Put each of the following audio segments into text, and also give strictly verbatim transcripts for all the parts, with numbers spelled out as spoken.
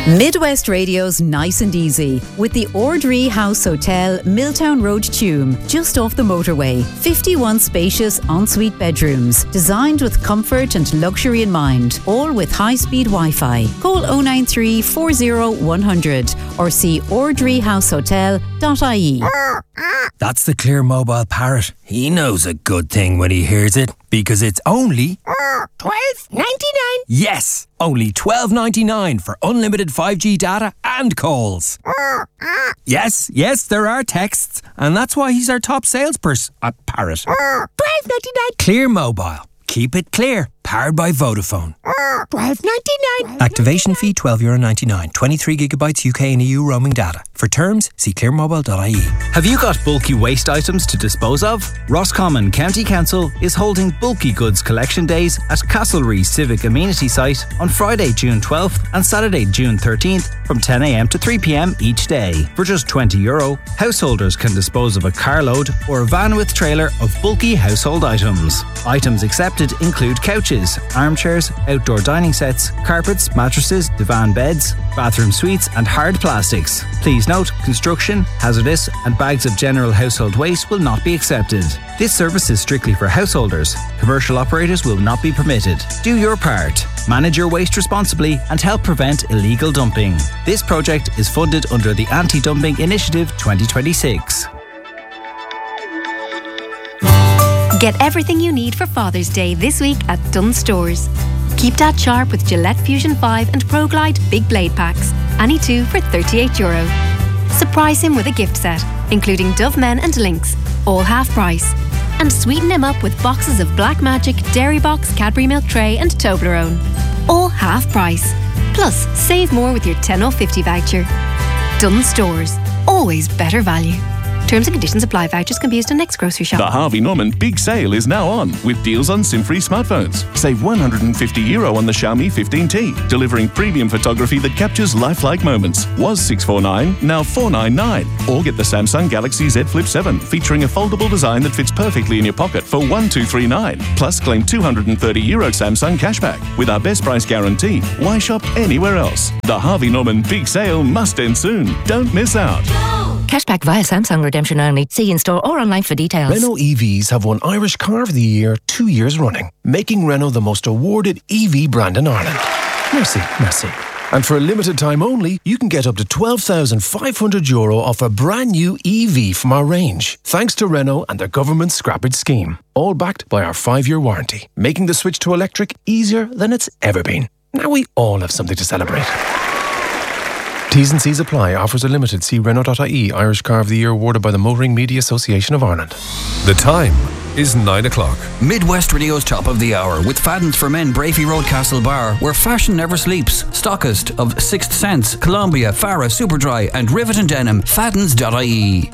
Midwest Radio's Nice and Easy with the Ordree House Hotel, Milltown Road, Tuam, just off the motorway. fifty-one spacious ensuite bedrooms, designed with comfort and luxury in mind, all with high-speed Wi-Fi. Call oh nine three, four oh, one hundred or see ordree house hotel dot I E. That's the Clear Mobile parrot. He knows a good thing when he hears it, because it's only twelve ninety-nine. Yes, only twelve ninety-nine for unlimited five G data and calls. Yes, yes, there are texts, and that's why he's our top salesperson at Parrot. twelve ninety-nine. Clear Mobile. Keep it clear. Powered by Vodafone. twelve ninety-nine. Activation fee twelve euro ninety-nine. twenty-three gigabytes U K and E U roaming data. For terms, see clear mobile dot I E. Have you got bulky waste items to dispose of? Roscommon County Council is holding Bulky Goods Collection Days at Castlereagh Civic Amenity Site on Friday, June twelfth and Saturday, June thirteenth from ten a m to three p m each day. For just twenty euro, householders can dispose of a carload or a van with trailer of bulky household items. Items accepted include couches, armchairs, outdoor dining sets, carpets, mattresses, divan beds, bathroom suites and hard plastics. Please note, construction, hazardous and bags of general household waste will not be accepted. This service is strictly for householders. Commercial operators will not be permitted. Do your part. Manage your waste responsibly and help prevent illegal dumping. This project is funded under the Anti-Dumping Initiative twenty twenty-six. Get everything you need for Father's Day this week at Dunnes Stores. Keep Dad sharp with Gillette Fusion five and Pro Glide Big Blade Packs. Any two for thirty-eight euro. Surprise him with a gift set, including Dove Men and Lynx, all half price. And sweeten him up with boxes of Black Magic, Dairy Box, Cadbury Milk Tray and Toblerone. All half price. Plus, save more with your ten off fifty voucher. Dunnes Stores. Always better value. Terms and conditions apply. Vouchers can be used on next grocery shop. The Harvey Norman Big Sale is now on, with deals on SIM-free smartphones. Save one hundred fifty euro on the Xiaomi fifteen T, delivering premium photography that captures lifelike moments. Was six forty-nine, now four ninety-nine. Or get the Samsung Galaxy Z Flip seven, featuring a foldable design that fits perfectly in your pocket for one two three nine. Plus, claim two hundred thirty euro Samsung cashback. With our best price guarantee, why shop anywhere else? The Harvey Norman Big Sale must end soon. Don't miss out. Cashback via Samsung redemption only. See in-store or online for details. Renault E Vs have won Irish Car of the Year two years running, making Renault the most awarded E V brand in Ireland. Merci, merci. And for a limited time only, you can get up to twelve thousand five hundred euro off a brand new E V from our range, thanks to Renault and their government scrappage scheme. All backed by our five-year warranty, making the switch to electric easier than it's ever been. Now we all have something to celebrate. T's and C's apply. Offers are limited. See Renault dot I E. Irish Car of the Year awarded by the Motoring Media Association of Ireland. The time is nine o'clock. Midwest Radio's Top of the Hour with Fadden's for Men, Brafey Road, Castlebar, where fashion never sleeps. Stockist of Sixth Sense, Columbia, Farah, Superdry and Rivet and Denim. Faddens dot I E.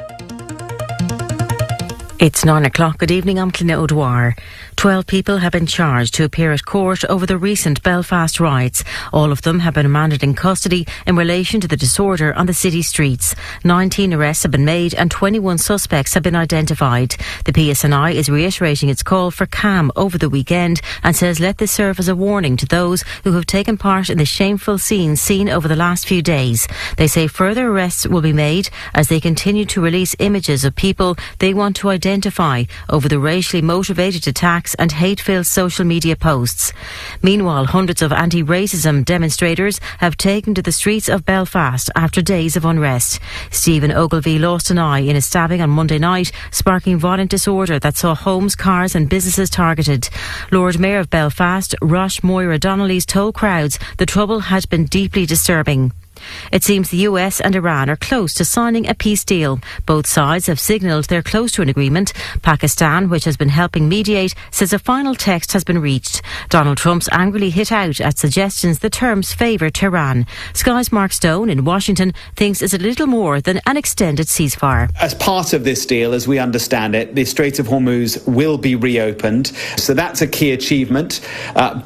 It's nine o'clock. Good evening, I'm Clina O'Dwyer. Twelve people have been charged to appear at court over the recent Belfast riots. All of them have been remanded in custody in relation to the disorder on the city streets. Nineteen arrests have been made and twenty-one suspects have been identified. The P S N I is reiterating its call for calm over the weekend and says let this serve as a warning to those who have taken part in the shameful scenes seen over the last few days. They say further arrests will be made as they continue to release images of people they want to identify identify over the racially motivated attacks and hate-filled social media posts. Meanwhile, hundreds of anti-racism demonstrators have taken to the streets of Belfast after days of unrest. Stephen Ogilvie lost an eye in a stabbing on Monday night, sparking violent disorder that saw homes, cars and businesses targeted. Lord Mayor of Belfast, Rosh Moira Donnelly's told crowds the trouble had been deeply disturbing. It seems the U S and Iran are close to signing a peace deal. Both sides have signalled they're close to an agreement. Pakistan, which has been helping mediate, says a final text has been reached. Donald Trump's angrily hit out at suggestions the terms favour Tehran. Sky's Mark Stone in Washington thinks it's a little more than an extended ceasefire. As part of this deal, as we understand it, the Strait of Hormuz will be reopened. So that's a key achievement. Uh, but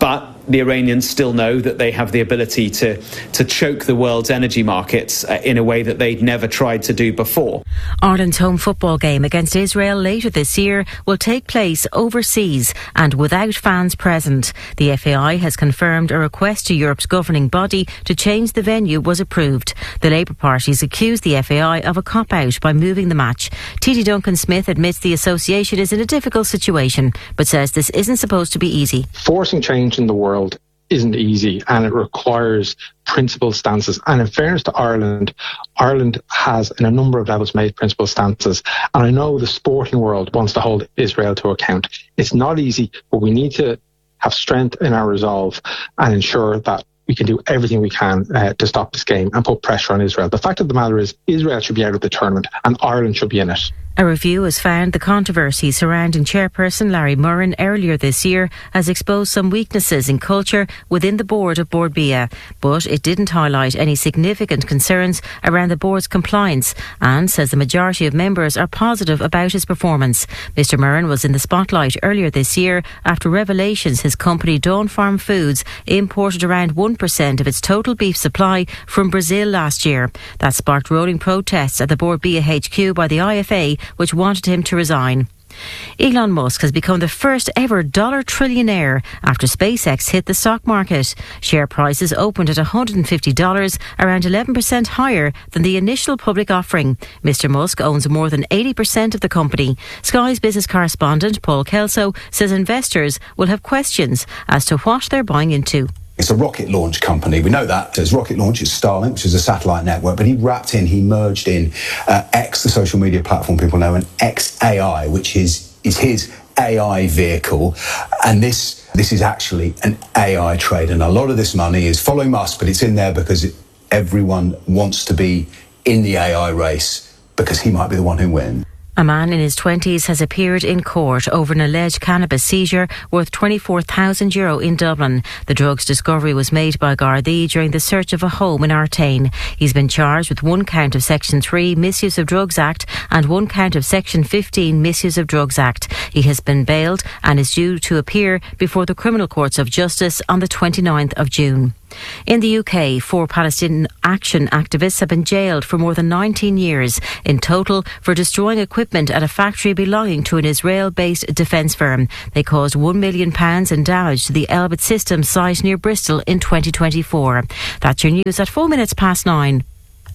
the Iranians still know that they have the ability to, to choke the world's energy markets uh, in a way that they'd never tried to do before. Ireland's home football game against Israel later this year will take place overseas and without fans present. The F A I has confirmed a request to Europe's governing body to change the venue was approved. The Labour parties accused the F A I of a cop-out by moving the match. T T Duncan-Smith admits the association is in a difficult situation, but says this isn't supposed to be easy. Forcing change in the world isn't easy, and it requires principled stances. And in fairness to Ireland, Ireland has in a number of levels made principled stances, and I know the sporting world wants to hold Israel to account. It's not easy, but we need to have strength in our resolve and ensure that we can do everything we can uh, to stop this game and put pressure on Israel. The fact of the matter is Israel should be out of the tournament and Ireland should be in it. A review has found the controversy surrounding chairperson Larry Murren earlier this year has exposed some weaknesses in culture within the board of Bord Bia, but it didn't highlight any significant concerns around the board's compliance and says the majority of members are positive about his performance. Mister Murren was in the spotlight earlier this year after revelations his company Dawn Farm Foods imported around one percent of its total beef supply from Brazil last year. That sparked rolling protests at the Bord Bia H Q by the I F A, which wanted him to resign. Elon Musk has become the first ever dollar trillionaire after SpaceX hit the stock market. Share prices opened at one hundred fifty dollars, around eleven percent higher than the initial public offering. Mister Musk owns more than eighty percent of the company. Sky's business correspondent Paul Kelso says investors will have questions as to what they're buying into. It's a rocket launch company. We know that. His rocket launch is Starlink, which is a satellite network, but he wrapped in, he merged in uh, X, the social media platform people know, and X A I, which is, is his A I vehicle. And this this is actually an A I trade. And a lot of this money is following Musk, but it's in there because it, everyone wants to be in the A I race because he might be the one who wins. A man in his twenties has appeared in court over an alleged cannabis seizure worth twenty-four thousand euro in Dublin. The drug's discovery was made by Gardaí during the search of a home in Artane. He's been charged with one count of Section three Misuse of Drugs Act and one count of Section fifteen Misuse of Drugs Act. He has been bailed and is due to appear before the Criminal Courts of Justice on the twenty-ninth of June. In the U K, four Palestinian Action activists have been jailed for more than nineteen years in total for destroying equipment at a factory belonging to an Israel-based defence firm. They caused one million pounds in damage to the Elbit Systems site near Bristol in twenty twenty-four. That's your news at four minutes past nine.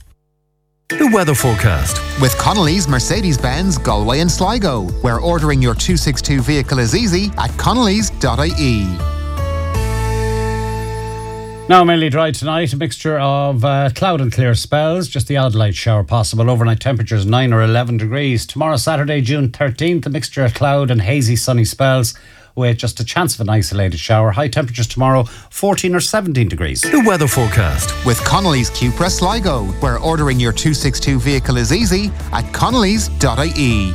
The weather forecast with Connolly's Mercedes-Benz Galway and Sligo, where ordering your two sixty-two vehicle is easy at connellys dot I E. Now mainly dry tonight, a mixture of uh, cloud and clear spells, just the odd light shower possible. Overnight temperatures nine or eleven degrees. Tomorrow, Saturday, June thirteenth, a mixture of cloud and hazy sunny spells with just a chance of an isolated shower. High temperatures tomorrow, fourteen or seventeen degrees. The weather forecast with Connolly's Cupra Sligo, where ordering your two sixty-two vehicle is easy at connellys dot I E.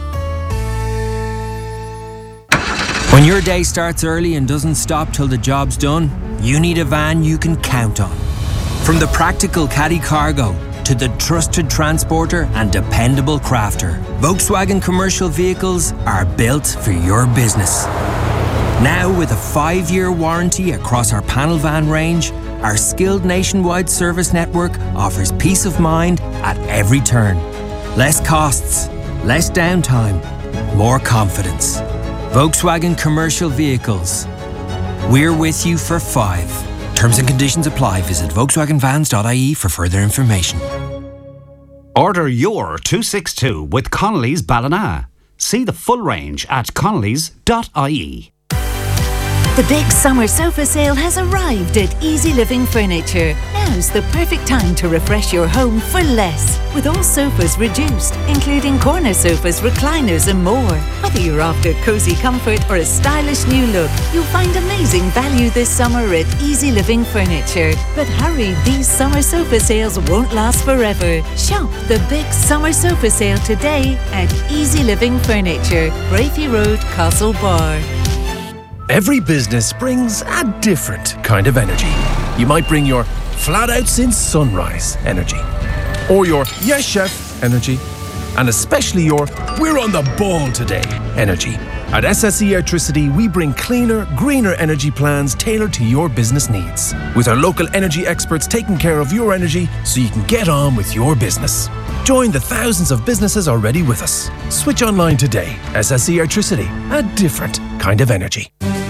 When your day starts early and doesn't stop till the job's done, you need a van you can count on. From the practical caddy cargo to the trusted transporter and dependable crafter, Volkswagen commercial vehicles are built for your business. Now with a five-year warranty across our panel van range, our skilled nationwide service network offers peace of mind at every turn. Less costs, less downtime, more confidence. Volkswagen Commercial Vehicles. We're with you for five. Terms and conditions apply. Visit volkswagen vans dot I E for further information. Order your two sixty-two with Connolly's Ballina. See the full range at connellys dot I E. The big summer sofa sale has arrived at Easy Living Furniture. Now's the perfect time to refresh your home for less. With all sofas reduced, including corner sofas, recliners and more. Whether you're after cosy comfort or a stylish new look, you'll find amazing value this summer at Easy Living Furniture. But hurry, these summer sofa sales won't last forever. Shop the big summer sofa sale today at Easy Living Furniture, Brafey Road, Castlebar. Every business brings a different kind of energy. You might bring your flat out since sunrise energy, or your yes chef energy, and especially your we're on the ball today energy. At S S E Electricity, we bring cleaner, greener energy plans tailored to your business needs. With our local energy experts taking care of your energy so you can get on with your business. Join the thousands of businesses already with us. Switch online today. S S E Electricity, a different kind of energy.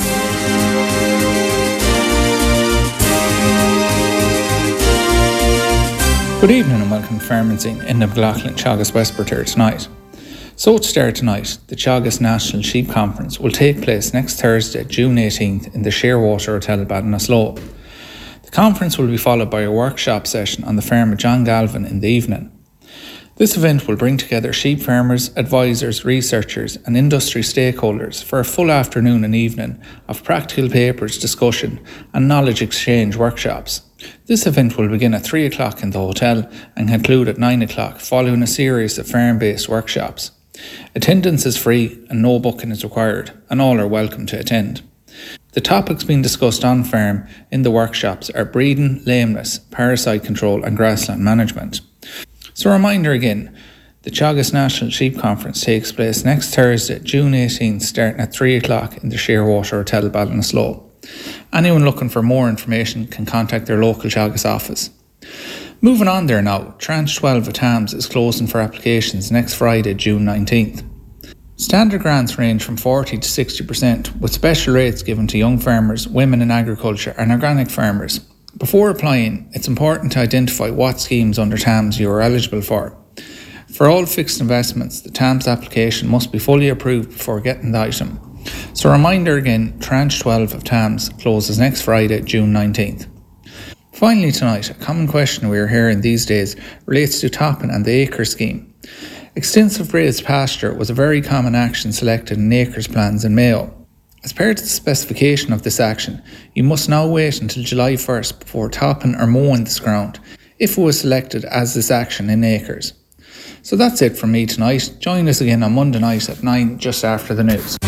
Good evening and welcome to Farming Scene in the McLaughlin Teagasc Westport tonight. So to start tonight, the Teagasc National Sheep Conference will take place next Thursday, June eighteenth in the Shearwater Hotel, Ballinasloe. The conference will be followed by a workshop session on the farm of John Galvin in the evening. This event will bring together sheep farmers, advisors, researchers and industry stakeholders for a full afternoon and evening of practical papers, discussion and knowledge exchange workshops. This event will begin at three o'clock in the hotel and conclude at nine o'clock following a series of farm-based workshops. Attendance is free and no booking is required, and all are welcome to attend. The topics being discussed on farm in the workshops are breeding, lameness, parasite control and grassland management. So a reminder again, the Teagasc National Sheep Conference takes place next Thursday, June eighteenth, starting at three o'clock in the Shearwater Hotel, Ballinasloe. Anyone looking for more information can contact their local Teagasc office. Moving on there now, Tranche twelve of T A M S is closing for applications next Friday, June nineteenth. Standard grants range from forty to sixty percent, with special rates given to young farmers, women in agriculture and organic farmers. Before applying, it's important to identify what schemes under T A M S you are eligible for. For all fixed investments, the T A M S application must be fully approved before getting the item. So a reminder again, Tranche twelve of T A M S closes next Friday, June nineteenth. Finally tonight, a common question we are hearing these days relates to Toppin and the Acre scheme. Extensive grazed pasture was a very common action selected in Acres plans in Mayo. As part of the specification of this action, you must now wait until July first before topping or mowing this ground, if it was selected as this action in Acres. So that's it from me tonight. Join us again on Monday night at nine, just after the news.